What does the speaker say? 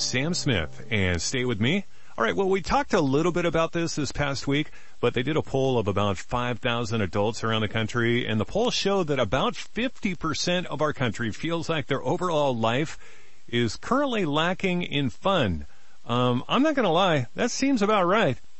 Sam Smith, and stay with me. All right, well, we talked a little bit about this past week, but they did a poll of about 5,000 adults around the country, and the poll showed that about 50% of our country feels like their overall life is currently lacking in fun. I'm not going to lie, that seems about right.